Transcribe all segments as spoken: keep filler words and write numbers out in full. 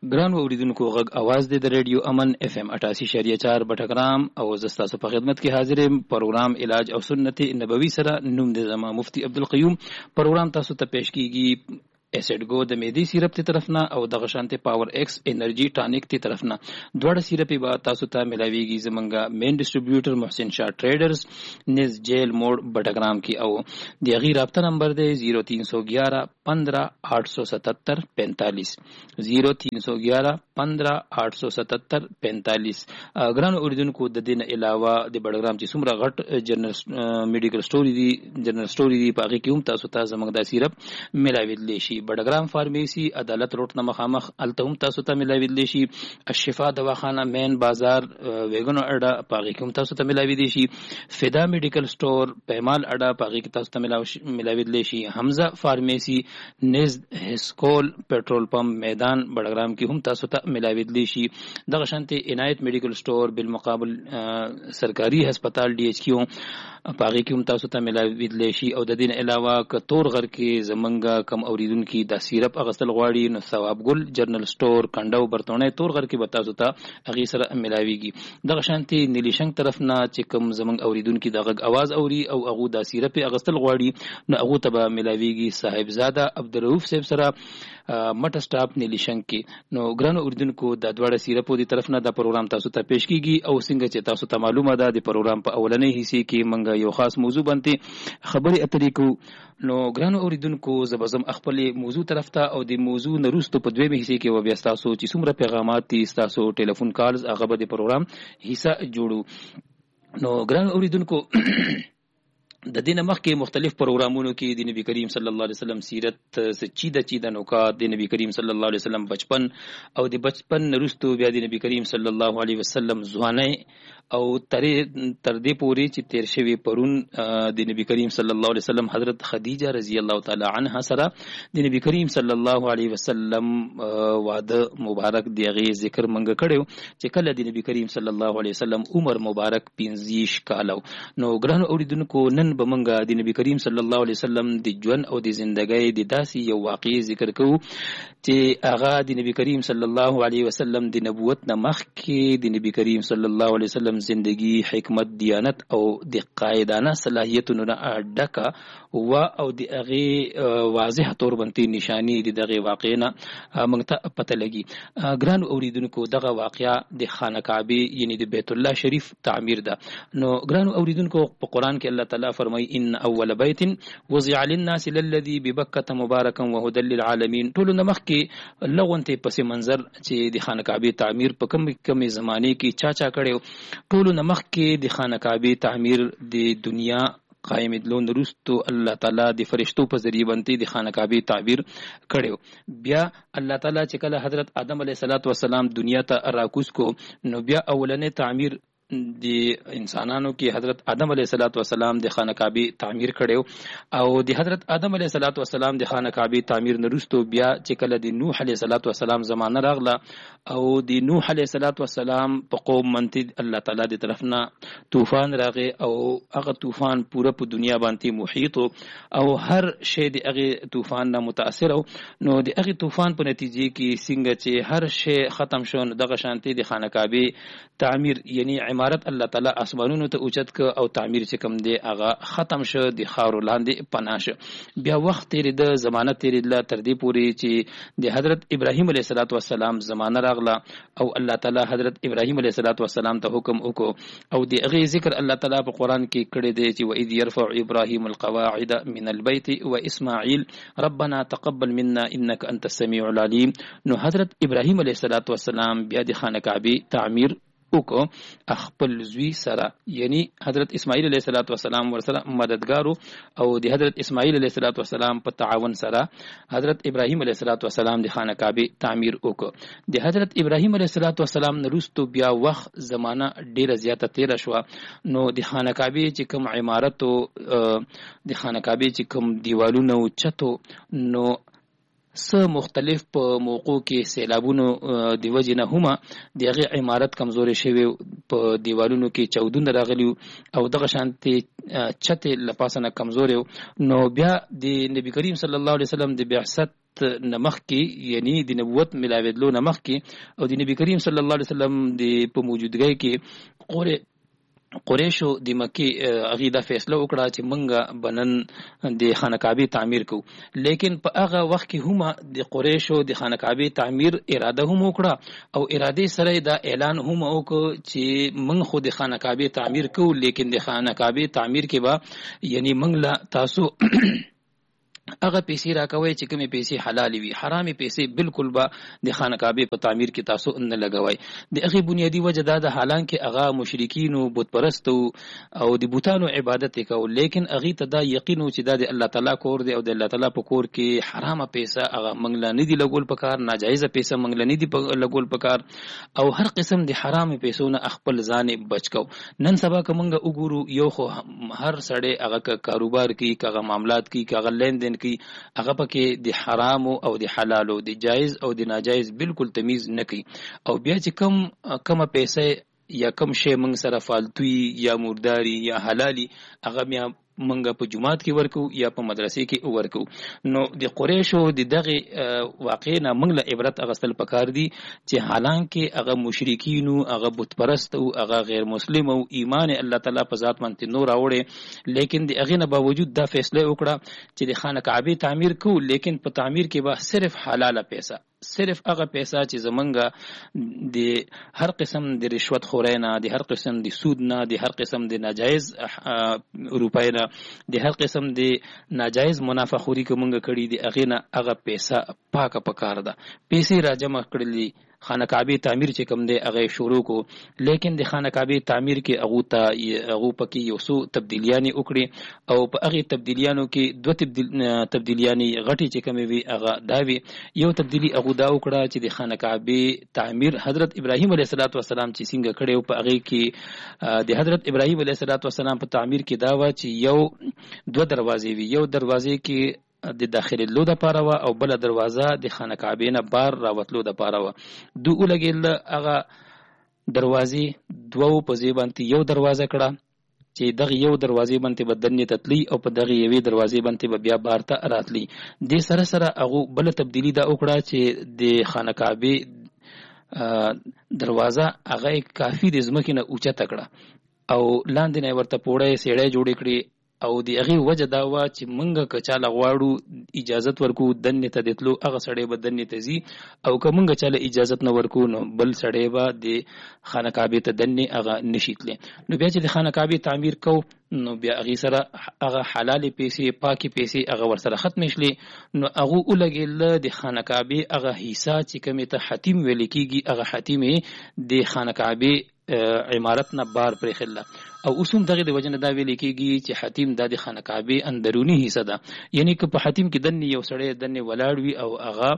ګران اوریدونکو غږ आवाज د رادیو امن اف ام اٹھاسی اشاریه چار بټګرام او زستاسو په خدمت کې حاضر یم. پروګرام علاج او سنت نبوي سره نوم د زما مفتی عبدالقیوم. پروګرام تاسو ته پیش کیږي ایسیډ گو د میدی سیرپ تی طرف نه او د غشانته پاور ایکس انرژي ټانیک تی طرف نه دوړه سیرپ به تاسو ته ملاویږي. زمونږه مین ډسټریبیوټر محسن شاه ټریډرز نس جیل موډ بټګرام کی او د غیر رابطه نمبر دی زیرو تین سو گیارہ پندرہ آٹھ سو ستتر پینتالیس زیرو تین سو گیارہ پندرہ آٹھ سو ستتر پینتالیس. ګران اوریدونکو د دین علاوه د بټګرام چې څومره غټ جنرال میډیکل سٹوري دی جنرال سٹوري دی پاګه کیوم تاسو ته زمونږ د سیرپ ملاویدلی شي. بټګرام فارمیسی عدالت روډ نه مخامخ التهم تاسو ته ملاویدلی شي. الشفا دواخانه مین بازار ویګنو اډا پاګه کیوم تاسو ته ملاویدلی شي. فدا میډیکل سٹور پیمال اډا پاګه کی تاسو ته ملاویدلی شي. حمزه فارمیسی نز هسکول پټرول پمپ میدان بټګرام کی هم تاسو ته ملاویدلی شي. دغه شانتي عنایت میډیکل سٹور بالمقابل سرکاري هسپتال ډي ایچ کیو پاګه کی هم تاسو ته ملاویدلی شي. او د دین علاوه کتور غر کې زمنګا کم اوریدونکو دا سیرپ اغستل غواړي نو ثواب ګل جرنل سٹور کنډو برتونه تور غر کې بتا زو ته اغي سره ملاويږي. دغه شانتي نیلیشنګ طرف نه چې کوم زمنګ اوریدونکو دغه आवाज اوري او اغو دا سیرپ اغستل غواړي نو اغو ته ملاويږي. صاحبزاده عبدالرؤف صاحب سره مټ سټاپ نیلیشنګ کې. نو ګران اوریدونکو د دوړه سیرپ دی طرف نه دا پروګرام تاسو ته پیش کیږي. او څنګه چې تاسو ته معلومه ده د پروګرام په اولنۍ حصے کې منګه یو خاص موضوع باندې خبري اترې کو. نو ګران اوریدونکو زبزم خپل موضوع طرف ته او د موضوع نروستو په دویمه حصے کې و بیا تاسو چې څومره پیغامات دي تاسو ټلیفون کالز هغه به د پروګرام حصہ جوړو. نو ګران اوریدونکو د دین مخکې مختلف پروګرامونو کې د نبی کریم صلی الله علیه وسلم سیرت سچیده چیده نوکات د نبی کریم صلی الله علیه وسلم بچپن او د بچپن نروستو بیا د نبی کریم صلی الله علیه وسلم ځواني او تر تر دې پورې چې تیر شوی پرون د نبی کریم صلی الله علیه وسلم حضرت خدیجه رضی الله تعالی عنها سره د نبی کریم صلی الله علیه وسلم وعده مبارک دیغه ذکر منګه کړو چې کله د نبی کریم صلی الله علیه وسلم عمر مبارک پنځه کالو. نو ګران اوریدونکو نن بمنګه د نبی کریم صلی الله علیه وسلم د ژوند او د ژوندۍ د داسې یو واقعي ذکر کوو چې هغه د نبی کریم صلی الله علیه وسلم د نبوت نه مخکې د نبی کریم صلی الله علیه وسلم زندگی حکمت دیانت او د قائدانه صلاحیتونو نه ډکه و او د هغه واضح تور باندې نشانی د دغه واقع نه موږ ته پته لګي. ګران اوریدونکو دغه واقعیا د خانه کعبه یعنی د بیت الله شریف تعمیر ده. نو ګران اوریدونکو په قران کې الله تعالی فرمای ان اول بیت وضع للناس للذي ببکه مبارکا وهدى للعالمین. ټول نمخ کې لغونته پس منظر چې د خانه کعبه تعمیر په کم کم زمانه کې چا چا کړو. ټول نمخ کې د خانه کعبه تعمیر د دنیا قائم دلون رستو الله تعالی د فرشتو په ذریعہ باندې د خانه کعبه تعبیر کړو. بیا الله تعالی چې کله حضرت آدم علیه السلام دنیا ته راکوس کو نو بیا اولنې تعمیر د انسانانو کې حضرت آدم علیه السلام د خانه کعبه تعمیر کړو. او د حضرت آدم علیه السلام د خانه کعبه تعمیر نرستو بیا چې کله د نوح علیه السلام زمانه راغله او د نوح علیه السلام په قوم منتي الله تعالی د طرفنا طوفان راغی او هغه طوفان پوره په دنیا باندې محیط او هر شی د هغه طوفان نه متاثر. نو د هغه طوفان په نتیجه کې څنګه چې هر شی ختم شو دغه شانتي د خانه کعبه تعمیر یعنی عمارت الله تعالی اسمانونو ته اوچت ک او تعمیر چې کوم دی هغه ختم شو د خاور لاندې پناه شو. بیا وخت تیرې د زمانه تیرې د تر دې پورې چې د حضرت ابراهیم علیه السلام زمانه راغله او الله تعالی حضرت ابراهیم علیه السلام ته حکم وکړو او د هغه ذکر الله تعالی په قران کې کړی دی چې واذ يرفع ابراهیم القواعد من البيت واسماعيل ربنا تقبل منا انك انت السميع العليم. نو حضرت ابراهیم علیه السلام بیا د خانه کعبه تعمیر وکړو خپل زوی سره یعنی حضرت اسماعیل علیه السلام ورسره مددګارو او د حضرت اسماعیل علیه السلام په تعاون سره حضرت ابراهیم علیه السلام د خانه کعبه تعمیر وکړو. د حضرت ابراهیم علیه السلام نرستو بیا وخت زمانہ ډیره زیاته تیر شو. نو د خانه کعبه چې کوم عمارت او د خانه کعبه چې کوم دیوالونه او چتو نو س مختلف په موقع کې سیلابونو د وجې نه هم د هغې عمارت کمزورې شوی، په دیوالونو کې چاودونه راغلي او دغه شانتې چتې له پاسه نه کمزورې. نو بیا د نبي کریم صلی الله علیه وسلم د بعثت نمخ کې، یعنی د نبوت ملاویدلو نمخ کې او د نبی کریم صلی الله علیه وسلم د په موجودګۍ کې قره قریشو د مکی هغې دا فیصله وکړه چې موږ بنن د خانه کعبې تعمیر کوو. لیکن په هغه وخت کې هم د قریشو د خانه کعبې تعمیر اراده هم وکړه او ارادې سره دا اعلان هم وکړ چې موږ خو د خانه کعبې تعمیر کوو، لیکن د خانه کعبې تعمیر کې به یعنی موږ له تاسو هغه پیسې راکوي چې کومې پیسې حلال وي، حرامي پیسې بالکل به د خانه کعبې په تعمیر کې تاسو نه لګوي. د هغې بنیادي وجه دا ده، حالانکه هغه مشرکین او بت پرست او د بوتانو عبادت یې کوو، لیکن هغې ته دا یقین و چې دا د الله تعالی کور دی او د الله تعالی په کور کې حرامه پیسه هغه موږ له نه دي لګول پکار، ناجایزه پیسه موږ له نه دي لګول پکار او هر قسم د حرامې پیسو نه خپل ځان بچ کو. نن سبا که موږ وګورو یو خو هر سړی هغه کاروبار کوي، هغه معاملات کوي، هغه لین دین کی هغه پکې د حرامو او د حلالو، د جایز او د ناجایز بالکل تمیز نه کوي. او بیا چې کم کمه پیسې یا کم شی موږ سره فالتوي یا مرداري یا حلالي هغه بیا منګه په جماعت کې ورکو یا په مدرسې کې ورکو. نو د قریشو د دغه واقع نه موږ له عبرت اغستل پکار دي چې حالانکه هغه مشرکین او هغه بت پرست او هغه غیر مسلم او ایمان الله تعالی په ذات باندې نور راوړي، لیکن د هغه نه باوجود دا فیصله وکړه چې د خانه کعبه تعمیر کو، لیکن په تعمیر کې به صرف حلاله پیسې، صرف هغه پیسې چې زمونږ د هر قسم د رشوت خورۍ نه، د هر قسم د سود نه، د هر قسم د ناجایز روپۍ نه، د هر قسم د ناجایز منافع خوري که مونږ کړي دي، هغې نه هغه پیسه پاکه پکار ده. پیسې را جمع کړلي، خانه کعبه تعمیر چې کوم دی هغه شروع کو، لیکن د خانه کعبه تعمیر کې هغه ته هغه پکې یو څو تبدیلیانې وکړي او په هغه تبدیلیانو کې دوه تبدیل تبدیلیانې غټي چې کومې وي هغه دا وي. یو تبدیلی هغه دا وکړه چې د خانه کعبه تعمیر حضرت ابراهیم علیه السلام چې څنګه کړي په هغه کې د حضرت ابراهیم علیه السلام په تعمیر کې دا و چې یو دوه دروازې وي، یو دروازې کې د داخلي لو د پاره وا او بل دروازه د خانه کعبه نه بار راوتلو د پاره وا. دوه لګیل هغه دروازې دوه په ځای باندې یو دروازه کړه چې دغه یو دروازې باندې بدنې تتلی او په دغه یوې دروازې باندې بیا بار ته راتلی. د سره سره هغه بل تبدیلی دا وکړه چې د خانه کعبه دروازه هغه کافی د ځمکې نه اوچته کړه او لاندې نه ورته پوړې سیړې جوړې کړې او د هغې وجه دا وه چې مونږ که چاله غواړو اجازت ورکو دنې ته د تلو، هغه سړی به دنې ته ځي او که مونږ چاله اجازت نه ورکو نو بل سړی به د خانه کعبې ته دنې هغه نشي تللی. نو بیا چې د خانه کعبې تعمیر کو نو بیا هغې سره هغه حلالې پیسې، پاکې پیسې هغه ورسره ختمې شلې. نو هغه ولګېدله د خانه کعبې هغه حصه چې کومې ته حتیم ویل کېږي، هغه حتیم یې د خانه کعبې عمارت نه بار پرېښله او اوس هم دغې د وجې نه دا ویل کېږي چې حتیم دا د خانه کعبې اندروني حصه ده. یعنی که په حتیم کې دنې یو سړی دنې ولاړ وي او هغه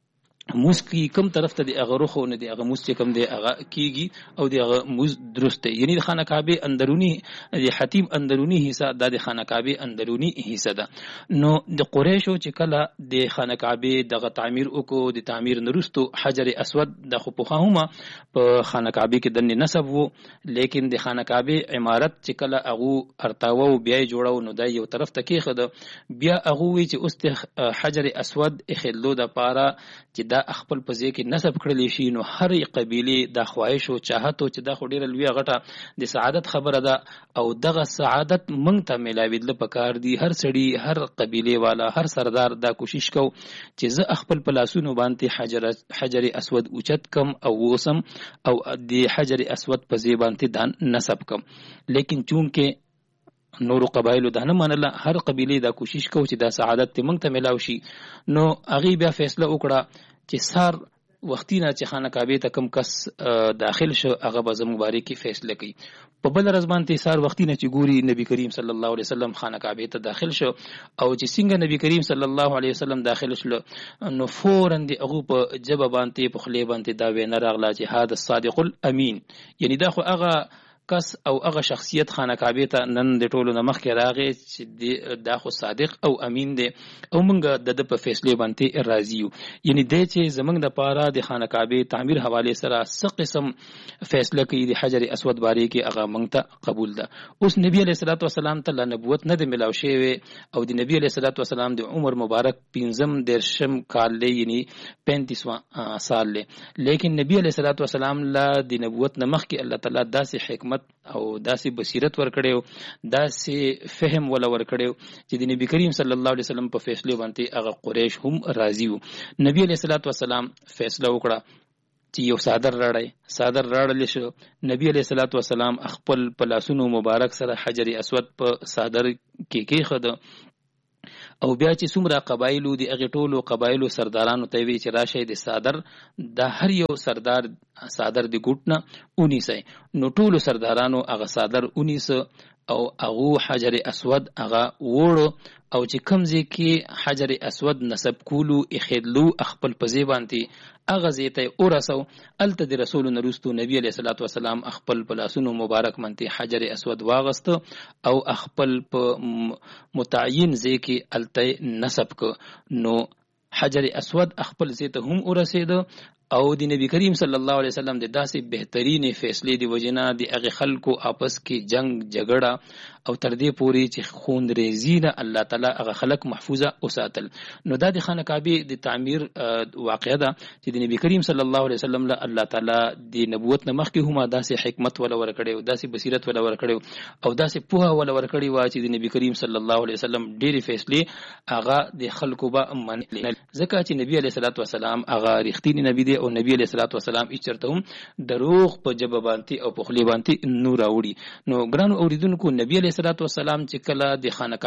موز کی کم طرف ته د هغه رخ او نه د هغه موز چې کم دی هغه کېږي او د هغه موز درست دی. یعنی د خانه کعبې اندروني د حتیم اندروني حصه دا د خانه کعبې اندروني حصه ده. نو د قریشو چې کله د خانه کعبې دغه تعمیر وکړو، د تعمیر نه وروستو حجر اسود د خو پخوا هم په خانه کعبې کې دنې نصب و، لیکن د خانه کعبې عمارت چې کله هغه ارتاوه او بیا یې جوړو نو دا یو طرف ته کېښوده. بیا هغه وایي چې اوس د حجر اسود ایښودلو دپاره چې دا خپل په ځای کې نسب کړلی شي، نو هرې قبیلې دا خواهش او چاهت و چې دا خو ډېره لویه غټه د سعادت خبره ده او دغه سعادت موږ ته میلاوېدله پکار دي. هر سړي، هر قبیلې والا، هر سردار دا کوشش کو چې زه خپل په لاسونو باندې حجر حجر اسود اوچت کم او ووسم او د حجر اسود په ځای باندې دا نسب کم. لیکن چونکې نورو قبایلو دا نه منله، هر قبیلې دا کوشش کو چې دا سعادت ته موږ ته میلاو شي، نو هغې بیا فیصله وکړه چې سار وختي نه چې خانه کعبې ته کم کس داخل شو هغه به زه مبارکي فیصله کوي. په بل ورځ باندې سار وختي نه چې ګوري نبی کریم صلی الله علیه وسلم خانه کعبې ته داخل شو او چې څنګه نبی کریم صلی الله علیه وسلم داخل شو نو فوراً د هغه په جبه باندې په خولې باندې دا وینا راغله چې هذا الصادق الامین، یعنی دا خو هغه کس او هغه شخصیت خانه کعبه ته نن د ټولو نه مخکې راغی چې دا خو صادق او امین دی او موږ د د په فیصله باندې راضي یو. یعنی د چې زمونږ د پاره د خانه کعبه تعمیر حواله سره څه قسم فیصله کوي د حجر اسود باره کې هغه موږ ته قبول ده. اوس نبی علیه الصلاۃ والسلام ته نبوت نه د ملاو شوی او د نبی علیه الصلاۃ والسلام د عمر مبارک پنځم درشم کال دی یعنی پینتیس سال دی، لیکن نبی علیه الصلاۃ والسلام لا د نبوت نه مخکې الله تعالی داسې حکمت او داسې بصیرت ورکړیو، داسې فهم ولا ورکړیو چې د نبی کریم صلی الله علیه وسلم په فیصله باندې هغه قریش هم راضی وو. نبی علیه الصلاۃ والسلام فیصله وکړه چې یو صادر راړی صادر راړل شو. نبی علیه الصلاۃ والسلام خپل پلاسونو مبارک سره حجر اسود په صادر کې کېښود او بیا چې څومره قبایلو د هغې ټولو قبایلو سردارانو ته وی چې راشئ د صادر د هر یو سردار صادر د ګوټ نه ونیسئ. نو ټولو سردارانو هغه صادر ونیسه او هغه حجر اسود هغه وړو او چې کوم ځای کې حجر اسود نسب کولو اخیدلو خپل په ځای باندې هغه ځای ته ورسو. هلته د رسول نه وروستو نبي علیه الصلاۃ والسلام خپل په لاسونو مبارک باندې حجر اسود واغسته او خپل په متعین ځای کې هلته نسب که. نو حجر اسود خپل ځای ته هم ورسېده او د نبی کریم صلی الله علیه وسلم د داسې بهترینې فیصلې د وجنه د هغې خلکو آپس کې جنگ جګړه او تر دې پورې چې خوندریزي نه الله تعالی هغه خلک محفوظه وساتل. نو دا د خانه کعبې د تعمیر واقعه ده چې د نبی کریم صلی الله علیه وسلم له الله تعالی د نبوت نه مخکې هم داسې حکمت ولا ورکړی، داسې بصیرت ولا ورکړی او داسې پوهه ولا ورکړی و چې د نبی کریم صلی الله علیه وسلم ډېرې فیصلې هغه د خلکو به منلې، ځکه چې نبی علیه الصلاۃ والسلام هغه رښتینی نبی دی او نبی علیه الصلاۃ والسلام هیڅ چرته هم دروغ په ژبه باندې او په خولې باندې نور راوړي. نو ګرانو اوریدونکو، نبی علیه الصلاۃ والسلام چې کله د خانه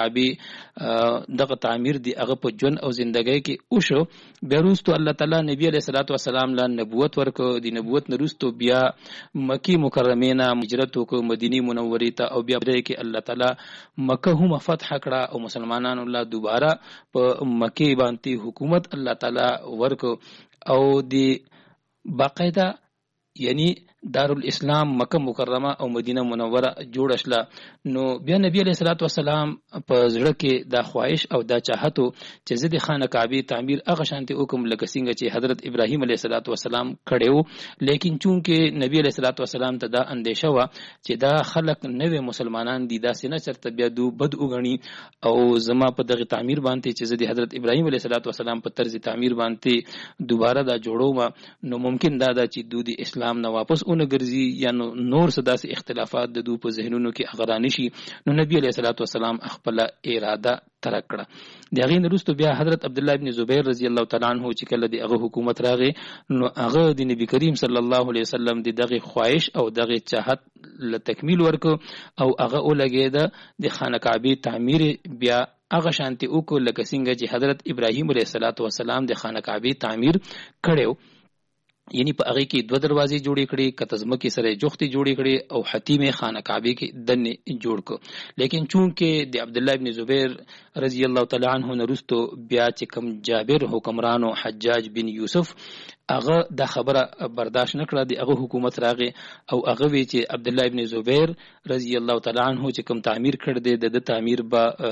کعبې دغه تعمیر دی هغه په ژوند او زندګۍ کې وشو، بیا وروستو الله تعالی نبی علیه الصلاۃ والسلام له نبوت ورکړ. د نبوت نه وروستو بیا مکې مکرمې نه هجرت وکړ مدینې منورې ته او بیا بدای کې الله تعالی مکه هم فتح کړه او مسلمانانو له دوباره په مکې باندې حکومت الله تعالی ورکړ او د باقاعده یعنی دارالاسلام مکه مکرمه او مدینه منوره جوړ شله. نو بیا نبی علیه الصلاۃ والسلام په زړه کې دا خواهش او دا چاهتو چې زه د خانه کعبې تعمیر هغه شانتي وکم لکه څنګه چې حضرت ابراهیم علیه الصلاۃ والسلام کړی و، لیکن چونکې نبی علیه الصلاۃ والسلام ته دا اندیشه وه چې دا خلک نوې مسلمانان دي، داسې نه چرته بیا دو بد وګڼي او زما په دغه تعمیر باندې چې زه د حضرت ابراهیم علیه الصلاۃ والسلام په طرز تعمیر باندې دوباره دا جوړوم، نو ممکن دا ده چې دو د اسلام نه واپس اون ګرځي یا نور څه داسې اختلافات د دو په ذهنونو کې هغه رانشي. نو نبی علیه الصلاۃ والسلام خپله اراده ترک کړه. د هغې نه وروستو بیا حضرت عبدالله ابن زبیر رضی الله تعالی عنه چې کله د هغه حکومت راغی، نو هغه د نبی کریم صلی الله علیه وسلم د دغې خواهش او دغې چاهت له تکمیل ورکړ او هغه ولګېده د خانه کعبې تعمیر بیا هغه شانتي وکړو لکه څنګه چې حضرت ابراهیم علیه الصلاۃ والسلام د خانه کعبې تعمیر کړی. یعنی په هغې کې دوه دروازې جوړې کړې، کته ځمکې سره یې جوختې جوړې کړې او حتیم یې خانه کعبې کې دنې جوړ کړ. لیکن چونکې د عبدالله ابن زبیر رضی الله تعالی عنه نه وروستو بیا چې کوم جابر حکمرانو حجاج بن یوسف هغه دا خبره برداشت نه کړه، د هغه حکومت راغی او هغه وی چې عبدالله ابن زبیر رضی الله تعالی عنه چې کوم تعمیر کړ دی د تعمیر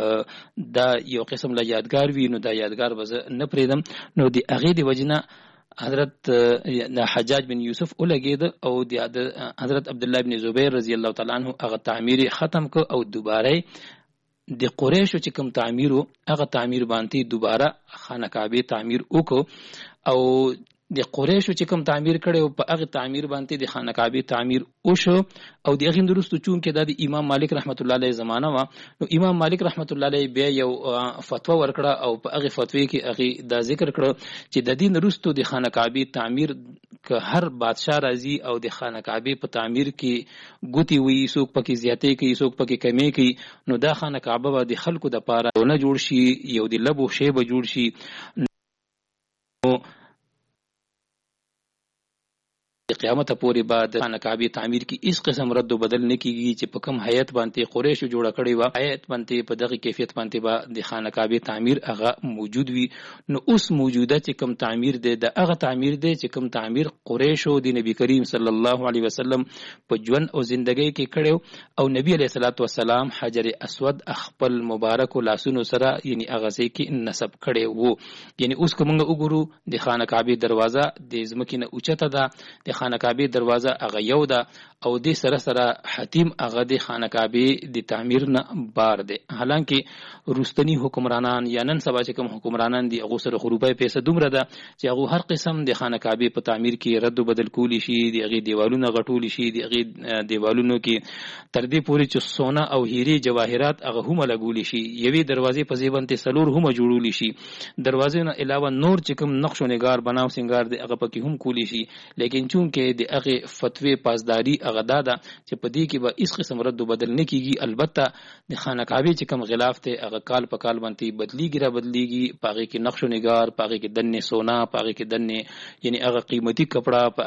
به دا یو قسم له یادګار وي، نو دا یادګار به زه نه پرېږدم. نو د هغې د وجې نه حضرت حجاج بن یوسف ولګید او د حضرت عبدالله بن زبیر رضی الله تعالی عنه هغه تعمیر ختم کو او دوباره د قریشو چې کوم تعمیر هغه تعمیر باندې دوباره خانه کعبه تعمیر وکړو او د قریشو چې کوم تعمیر کړي او په هغه تعمیر باندې د خانه کعبه تعمیر وشو او د هغه وروسته چون کې د امام مالک رحمت الله علیه زمانہ وا. نو امام مالک رحمت الله علیه بیا یو فتوا ورکړه او په هغه فتوی کې هغه دا ذکر کړه چې د دین وروسته د خانه کعبه تعمیر که هر بادشاہ راځي او د خانه کعبه په تعمیر کې ګوتی وي، څوک پکې زیاتې کوي څوک پکې کمی کوي، نو دا خانه کعبه به د خلکو د پاره نه جوړ شي، یو د لبو شی به جوړ شي. نو قیامت پورې بعد خانه کعبه تعمیر کی اس قسم رد و بدل نه کیږي چې په کوم هیئت باندې قریش جوړه کړي و هیئت باندې په دغه کیفیت باندې با د خانه کعبه تعمیر هغه موجود وي. نو اوس موجوده چې کوم تعمیر دی د هغه تعمیر دی چې کوم تعمیر قریش او د نبی کریم صلی الله علیه وسلم په ژوند او ژوندۍ کې کړو او نبی علیه الصلاۃ والسلام حجر اسود خپل مبارک لاسونو سره یعنی هغه ځای کې نصب کړي وو. یعنی اوس کومه وګورو د خانه کعبه دروازه د زمکینه اوچته ده، د خانه کعبه دروازه هغه یو ده او د سره سره حتیم هغه د خانه کعبه د تعمیر نه بار ده. حالانکه روستنی حکمرانان یا نن سبا چې کوم حکمرانان دي هغه سره خروبای پیسې دومره ده چې هغه هر قسم د خانه کعبه په تعمیر کې رد و بدل کولی شي، د هغه دیوالونه غټول شي، د هغه دیوالونو کې تر دې پورې چې سونا او هيري جواهرات هغه هم لګول شي، یوې دروازې په زیبنته سلور هم جوړول شي، دروازې نه علاوه نور چې کوم نقش و نگار بناو سنگار دی هغه پکې هم کولی شي. لیکن چون کې د هغه فتوی پاسداری هغه دادا چې په دې کې به هیڅ قسم رد و بدل نه کیږي. البته د خانه کعبه چې کوم غلاف ته هغه کال په کال باندې بدلیږي را بدلیږي، پاغه کې نقش و نگار، پاغه کې دنه سونا، پاغه کې دنه یعنی هغه قیمتي کپڑا،